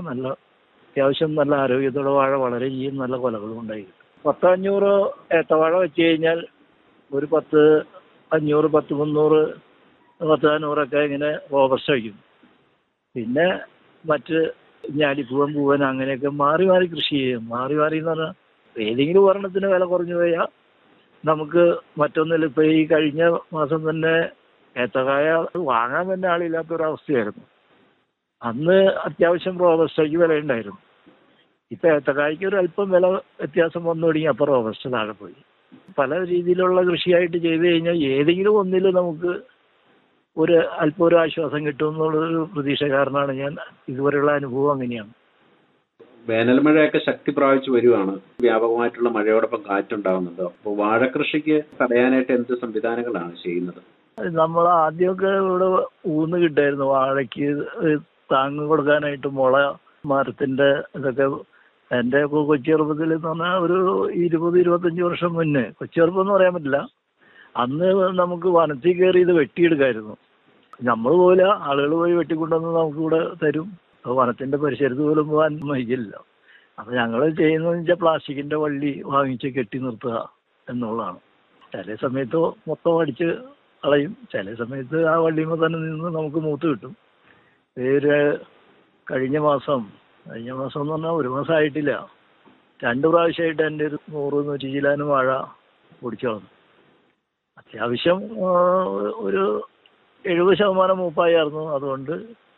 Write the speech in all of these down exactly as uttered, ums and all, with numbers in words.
നല്ല അത്യാവശ്യം നല്ല ആരോഗ്യത്തോടെ വാഴ വളരുകയും നല്ല കൊലകളും ഉണ്ടായി. പത്ത് അഞ്ഞൂറ് ഏത്തവാഴ വെച്ച് കഴിഞ്ഞാൽ ഒരു പത്ത് അഞ്ഞൂറ് പത്ത് മുന്നൂറ് പത്ത് നാനൂറൊക്കെ ഇങ്ങനെ റോബസ്റ്റ വയ്ക്കും. പിന്നെ മറ്റ് ഞാലിപ്പൂവൻ പൂവൻ അങ്ങനെയൊക്കെ മാറി മാറി കൃഷി ചെയ്യും. മാറി മാറി എന്ന് പറഞ്ഞാൽ ഏതെങ്കിലും ഒരെണ്ണത്തിന് വില കുറഞ്ഞു പോയാൽ നമുക്ക് മറ്റൊന്നിൽ ഇപ്പോൾ ഈ കഴിഞ്ഞ മാസം തന്നെ ഏത്തക്കായ വാങ്ങാൻ തന്നെ ആളില്ലാത്തൊരവസ്ഥയായിരുന്നു. അന്ന് അത്യാവശ്യം റോബസ്റ്റയ്ക്ക് വിലയുണ്ടായിരുന്നു. ഇപ്പം ഏത്തക്കായ്ക്ക് ഒരു അല്പം വില വ്യത്യാസം വന്നു തുടങ്ങി. അപ്പോൾ റോബസ്റ്റ താഴെ പോയി. പല രീതിയിലുള്ള കൃഷിയായിട്ട് ചെയ്തു കഴിഞ്ഞാൽ ഏതെങ്കിലും ഒന്നിൽ നമുക്ക് ഒരു അല്പം ഒരു ആശ്വാസം കിട്ടും എന്നുള്ളൊരു പ്രതീക്ഷ കാരണമാണ് ഞാൻ ഇതുവരെയുള്ള അനുഭവം അങ്ങനെയാണ്. വേനൽ മഴയൊക്കെ ശക്തി പ്രാപിച്ചു വരുവാണ്. വ്യാപകമായിട്ടുള്ള മഴയോടൊപ്പം കാറ്റുണ്ടാകുന്നുണ്ടോ? അപ്പോൾ വാഴക്കൃഷിക്ക് തടയാനായിട്ട് എന്ത് സംവിധാനങ്ങളാണ് ചെയ്യുന്നത്? നമ്മൾ ആദ്യമൊക്കെ ഇവിടെ ഊന്ന് കിട്ടായിരുന്നു വാഴയ്ക്ക് താങ്ങ് കൊടുക്കാനായിട്ട്. മുള മരത്തിൻ്റെ ഇതൊക്കെ എൻ്റെ കൊച്ചെറുപ്പത്തിൽ എന്ന് പറഞ്ഞാൽ ഒരു ഇരുപത് ഇരുപത്തഞ്ച് വർഷം മുന്നേ, കൊച്ചെറുപ്പം എന്ന് പറയാൻ പറ്റില്ല, അന്ന് നമുക്ക് വനത്തിൽ കയറി ഇത് വെട്ടിയെടുക്കായിരുന്നു. നമ്മൾ പോലെ ആളുകൾ പോയി വെട്ടിക്കൊണ്ടുവന്ന് നമുക്കിവിടെ തരും. അപ്പോൾ വനത്തിൻ്റെ പരിസരത്ത് പോലും പോകാൻ വൈകില്ല. അപ്പോൾ ഞങ്ങൾ ചെയ്യുന്നതെന്ന് വെച്ചാൽ പ്ലാസ്റ്റിക്കിൻ്റെ വള്ളി വാങ്ങിച്ച് കെട്ടി നിർത്തുക എന്നുള്ളതാണ്. ചില സമയത്ത് മൊത്തം അടിച്ച് കളയും, ചില സമയത്ത് ആ വള്ളിയുമ്പോൾ തന്നെ നിന്ന് നമുക്ക് മൂത്ത് കിട്ടും. ഒരു കഴിഞ്ഞ മാസം കഴിഞ്ഞ മാസം എന്ന് പറഞ്ഞാൽ ഒരു മാസം ആയിട്ടില്ല, രണ്ട് പ്രാവശ്യമായിട്ട് എൻ്റെ ഒരു നൂറ് നൂറ്റി ചില്ലാനും വാഴ പൊടിച്ചു കളഞ്ഞു. അത്യാവശ്യം ഒരു എഴുപത് ശതമാനം മൂപ്പായിരുന്നു. അതുകൊണ്ട്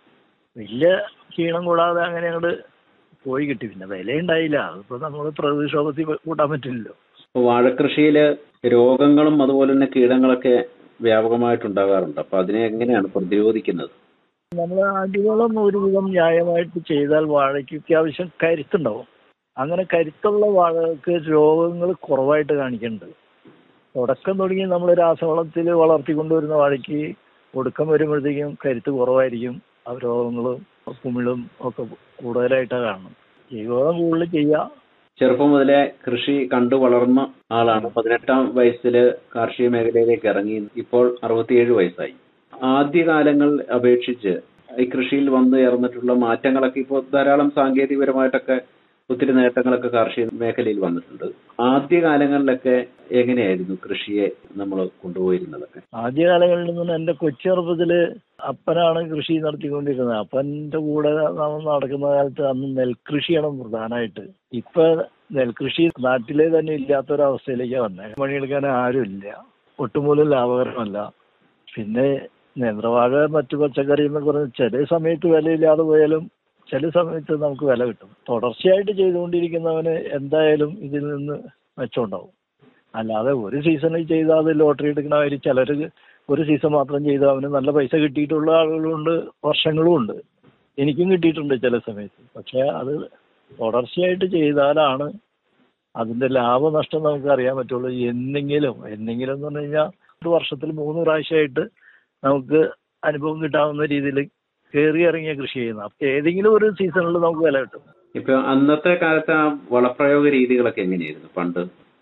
വലിയ ക്ഷീണം കൂടാതെ അങ്ങനെ അങ്ങോട്ട് പോയി കിട്ടി. പിന്നെ വിലയുണ്ടായില്ല. അതിപ്പോൾ നമ്മൾ പ്രതിക്ഷോഭത്തിൽ കൂട്ടാൻ പറ്റില്ലല്ലോ. അപ്പോൾ വാഴക്കൃഷിയിൽ രോഗങ്ങളും അതുപോലെ തന്നെ കീടങ്ങളൊക്കെ വ്യാപകമായിട്ടുണ്ടാകാറുണ്ട്. അപ്പോൾ അതിനെ എങ്ങനെയാണ് പ്രതിരോധിക്കുന്നത്? നമ്മൾ അടിവളം ഒരുവിധം ന്യായമായിട്ട് ചെയ്താൽ വാഴയ്ക്ക് അത്യാവശ്യം കരുത്തുണ്ടാവും. അങ്ങനെ കരുത്തുള്ള വാഴകൾക്ക് രോഗങ്ങൾ കുറവായിട്ട് കാണിക്കുന്നുണ്ട്. തുടക്കം തുടങ്ങി നമ്മൾ രാസവളത്തിൽ വളർത്തിക്കൊണ്ടുവരുന്ന വാഴയ്ക്ക് ഒടുക്കം വരുമ്പോഴത്തേക്കും കരുത്ത് കുറവായിരിക്കും. ആ രോഗങ്ങളും കുമിളും ഒക്കെ കൂടുതലായിട്ടാണ് കാണുന്നത്. ജൈവവളം കൂടുതൽ ചെയ്യുക. ചെറുപ്പം മുതലേ കൃഷി കണ്ടു വളർന്ന ആളാണ്. പതിനെട്ടാം വയസ്സിൽ കാർഷിക മേഖലയിലേക്ക് ഇറങ്ങി. ഇപ്പോൾ അറുപത്തിയേഴ് വയസ്സായി. ആദ്യകാലങ്ങൾ അപേക്ഷിച്ച് ഈ കൃഷിയിൽ വന്നു ചേർന്നിട്ടുള്ള മാറ്റങ്ങളൊക്കെ ഇപ്പോൾ ധാരാളം സാങ്കേതികപരമായിട്ടൊക്കെ ഒത്തിരി നേട്ടങ്ങളൊക്കെ കാർഷിക മേഖലയിൽ വന്നിട്ടുണ്ട്. ആദ്യകാലങ്ങളിലൊക്കെ എങ്ങനെയായിരുന്നു കൃഷിയെ നമ്മൾ കൊണ്ടുപോയിരുന്നതൊക്കെ? ആദ്യകാലങ്ങളിൽ നിന്ന് എൻ്റെ കൊച്ചെറുപ്പത്തിൽ അപ്പനാണ് കൃഷി നടത്തിക്കൊണ്ടിരുന്നത്. അപ്പൻ്റെ കൂടെ നമ്മൾ നടക്കുന്ന കാലത്ത് അന്ന് നെൽകൃഷിയാണ് പ്രധാനമായിട്ട്. ഇപ്പൊ നെൽകൃഷി നാട്ടിലെ തന്നെ ഇല്ലാത്തൊരവസ്ഥയിലേക്കാണ് വന്നത്. പണിയെടുക്കാൻ ആരും ഇല്ല, ഒട്ടുമൂലം ലാഭകരമല്ല. പിന്നെ നേന്ത്രവാഴ മറ്റു പച്ചക്കറി എന്നൊക്കെ പറഞ്ഞ് ചില സമയത്ത് വിലയില്ലാതെ പോയാലും ചില സമയത്ത് നമുക്ക് വില കിട്ടും. തുടർച്ചയായിട്ട് ചെയ്തുകൊണ്ടിരിക്കുന്നവന് എന്തായാലും ഇതിൽ നിന്ന് മെച്ചമുണ്ടാവും. അല്ലാതെ ഒരു സീസണിൽ ചെയ്താൽ അത് ലോട്ടറി എടുക്കണവർ ചിലർ ഒരു സീസൺ മാത്രം ചെയ്താൽ അവന് നല്ല പൈസ കിട്ടിയിട്ടുള്ള ആളുകളുണ്ട്, വർഷങ്ങളും ഉണ്ട്. എനിക്കും കിട്ടിയിട്ടുണ്ട് ചില സമയത്ത്. പക്ഷേ അത് തുടർച്ചയായിട്ട് ചെയ്താലാണ് അതിൻ്റെ ലാഭനഷ്ടം നമുക്ക് അറിയാൻ പറ്റുള്ളൂ. എന്തെങ്കിലും എന്തെങ്കിലും എന്ന് പറഞ്ഞു കഴിഞ്ഞാൽ ഒരു വർഷത്തിൽ മൂന്ന് പ്രാവശ്യമായിട്ട് നമുക്ക് അനുഭവം കിട്ടാവുന്ന രീതിയിൽ കയറി ഇറങ്ങിയ കൃഷി ചെയ്യുന്നത്. അപ്പം ഏതെങ്കിലും ഒരു സീസണിൽ നമുക്ക് വില കിട്ടും. ഇപ്പൊ അന്നത്തെ കാലത്ത് ആ വളപ്രയോഗ രീതികളൊക്കെ എങ്ങനെയായിരുന്നു പണ്ട്?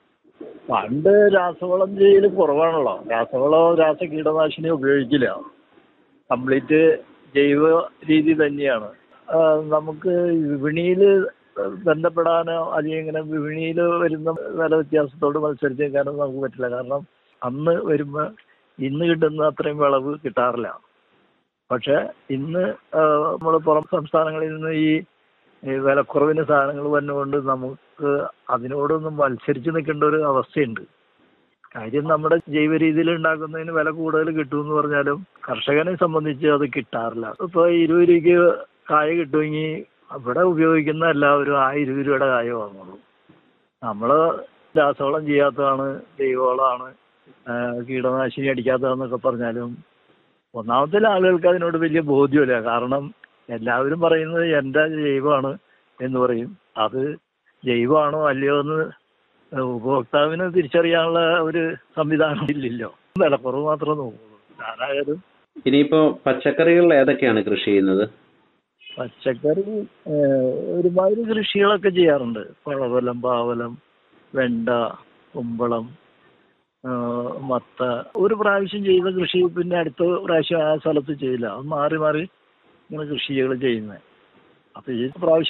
പണ്ട് രാസവളം ചെയ്യൽ കുറവാണല്ലോ. രാസവളം രാസ കീടനാശിനി ഉപയോഗിക്കില്ല. കംപ്ലീറ്റ് ജൈവ രീതി തന്നെയാണ്. നമുക്ക് വിപണിയിൽ ബന്ധപ്പെടാനോ അല്ലെങ്കിൽ ഇങ്ങനെ വിപണിയിൽ വരുന്ന വില വ്യത്യാസത്തോട് മത്സരിച്ച് നിൽക്കാനോ നമുക്ക് പറ്റില്ല. കാരണം അന്ന് വരുമ്പോൾ ഇന്ന് കിട്ടുന്ന അത്രയും വിളവ് കിട്ടാറില്ല. പക്ഷെ ഇന്ന് നമ്മൾ പുറം സംസ്ഥാനങ്ങളിൽ നിന്ന് ഈ വിലക്കുറവിന് സാധനങ്ങൾ വന്നുകൊണ്ട് നമുക്ക് അതിനോടൊന്നും മത്സരിച്ച് നിൽക്കേണ്ട ഒരു അവസ്ഥയുണ്ട്. കാര്യം നമ്മുടെ ജൈവ രീതിയിൽ ഉണ്ടാക്കുന്നതിന് വില കൂടുതൽ കിട്ടുമെന്ന് പറഞ്ഞാലും കർഷകനെ സംബന്ധിച്ച് അത് കിട്ടാറില്ല. ഇപ്പോൾ ഇരുപത് രൂപയ്ക്ക് കായ കിട്ടുമെങ്കിൽ അവിടെ ഉപയോഗിക്കുന്ന എല്ലാവരും ആ ഇരുപത് രൂപയുടെ കായ വാങ്ങുള്ളൂ. നമ്മൾ രാസവളം ചെയ്യാത്തതാണ്, ജൈവവളമാണ്, കീടനാശിനി അടിക്കാത്തതെന്നൊക്കെ പറഞ്ഞാലും ഒന്നാമത്തെ ആളുകൾക്ക് അതിനോട് വലിയ ബോധ്യമില്ല. കാരണം എല്ലാവരും പറയുന്നത് എൻ്റെ ജൈവമാണ് എന്ന് പറയും. അത് ജൈവമാണോ അല്ലയോ എന്ന് ഉപഭോക്താവിന് തിരിച്ചറിയാനുള്ള ഒരു സംവിധാനം ഇല്ലല്ലോ. വിലക്കുറവ് മാത്രമേ നോക്കുള്ളൂ ആരായാലും. ഇനിയിപ്പോ പച്ചക്കറികൾ ഏതൊക്കെയാണ് കൃഷി ചെയ്യുന്നത്? പച്ചക്കറി ഒരുമാതിരി കൃഷികളൊക്കെ ചെയ്യാറുണ്ട്. പഴവലം, പാവലം, വെണ്ട, കുമ്പളം, മത്ത. ഒരു പ്രാവശ്യം ചെയ്ത കൃഷി പിന്നെ അടുത്ത പ്രാവശ്യം ആ സ്ഥലത്ത് ചെയ്യില്ല. അത് മാറി മാറി ഇങ്ങനെ കൃഷികൾ ചെയ്യുന്നത്. അപ്പൊ ഈ പ്രാവശ്യം